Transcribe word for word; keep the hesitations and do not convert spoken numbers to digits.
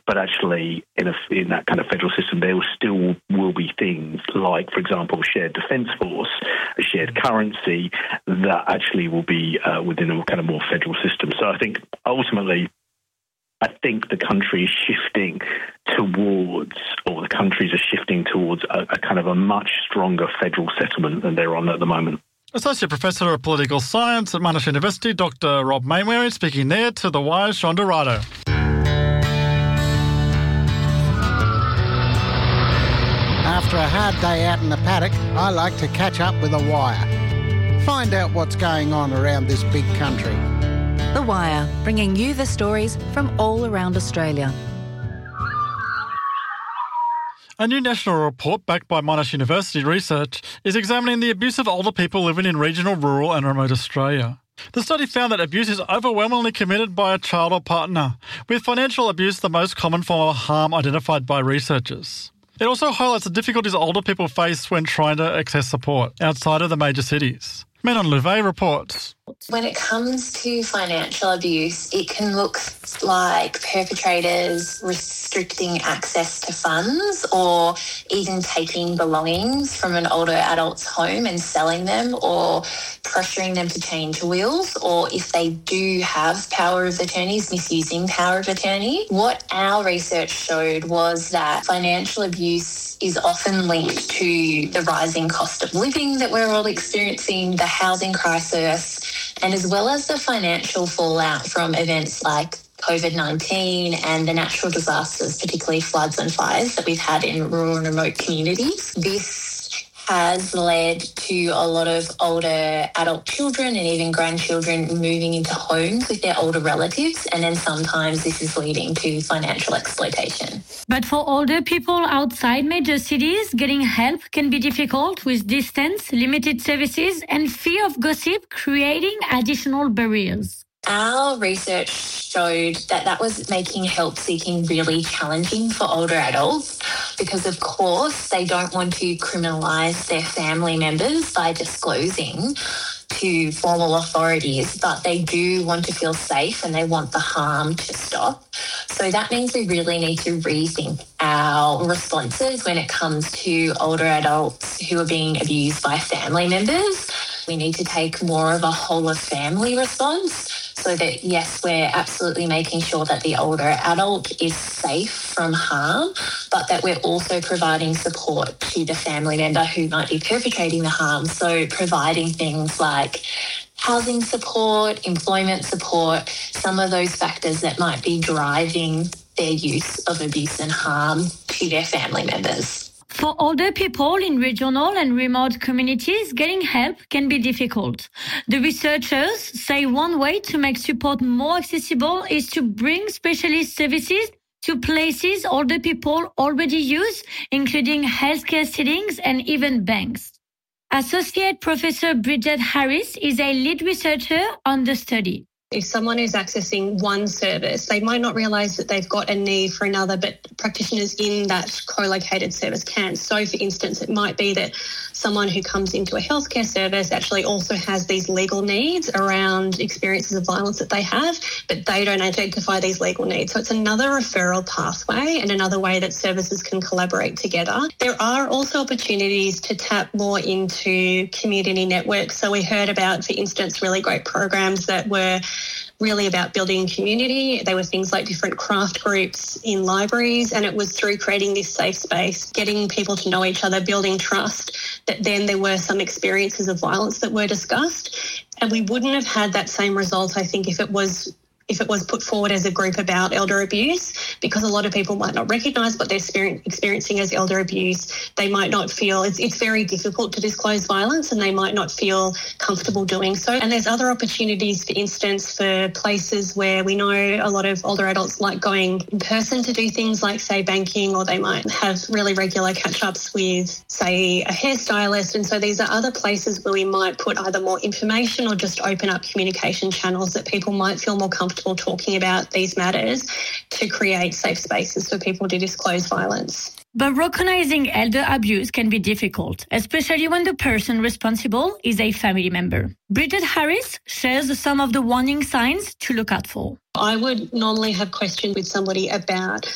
But actually, in, a, in that kind of federal system, there still will be things like, for example, shared defence force, a shared currency that actually will be uh, within a kind of more federal system. So I think ultimately, I think the country is shifting towards, or the countries are shifting towards a, a kind of a much stronger federal settlement than they're on at the moment. Associate Professor of Political Science at Monash University, Doctor Rob Mainwaring, speaking there to The Wire's Sean Dorado. After a hard day out in the paddock, I like to catch up with The Wire. Find out what's going on around this big country. The Wire, bringing you the stories from all around Australia. A new national report backed by Monash University Research is examining the abuse of older people living in regional, rural and remote Australia. The study found that abuse is overwhelmingly committed by a child or partner, with financial abuse the most common form of harm identified by researchers. It also highlights the difficulties older people face when trying to access support outside of the major cities. Menon Louvet reports. When it comes to financial abuse, it can look like perpetrators restricting access to funds or even taking belongings from an older adult's home and selling them, or pressuring them to change wills, or if they do have power of attorneys, misusing power of attorney. What our research showed was that financial abuse is often linked to the rising cost of living that we're all experiencing, the housing crisis, and as well as the financial fallout from events like COVID nineteen and the natural disasters, particularly floods and fires that we've had in rural and remote communities. This has led to a lot of older adult children and even grandchildren moving into homes with their older relatives, and then sometimes this is leading to financial exploitation. But for older people outside major cities, getting help can be difficult, with distance, limited services and fear of gossip creating additional barriers. Our research showed that that was making help seeking really challenging for older adults because, of course, they don't want to criminalise their family members by disclosing to formal authorities, but they do want to feel safe and they want the harm to stop. So that means we really need to rethink our responses when it comes to older adults who are being abused by family members. We need to take more of a whole of family response so that, yes, we're absolutely making sure that the older adult is safe from harm, but that we're also providing support to the family member who might be perpetrating the harm. So providing things like housing support, employment support, some of those factors that might be driving their use of abuse and harm to their family members. For older people in regional and remote communities, getting help can be difficult. The researchers say one way to make support more accessible is to bring specialist services to places older people already use, including healthcare settings and even banks. Associate Professor Bridget Harris is a lead researcher on the study. If someone is accessing one service, they might not realise that they've got a need for another, but practitioners in that co-located service can. So, for instance, it might be that someone who comes into a healthcare service actually also has these legal needs around experiences of violence that they have, but they don't identify these legal needs. So it's another referral pathway and another way that services can collaborate together. There are also opportunities to tap more into community networks. So we heard about, for instance, really great programs that were really about building community. They were things like different craft groups in libraries, and it was through creating this safe space, getting people to know each other, building trust, that then there were some experiences of violence that were discussed. And we wouldn't have had that same result, I think, if it was if it was put forward as a group about elder abuse, because a lot of people might not recognise what they're experiencing as elder abuse. They might not feel, it's, it's very difficult to disclose violence, and they might not feel comfortable doing so. And there's other opportunities, for instance, for places where we know a lot of older adults like going in person to do things like, say, banking, or they might have really regular catch-ups with, say, a hairstylist. And so these are other places where we might put either more information or just open up communication channels that people might feel more comfortable talking about these matters, to create safe spaces for people to disclose violence. But recognizing elder abuse can be difficult, especially when the person responsible is a family member. Bridget Harris shares some of the warning signs to look out for. I would normally have questions with somebody about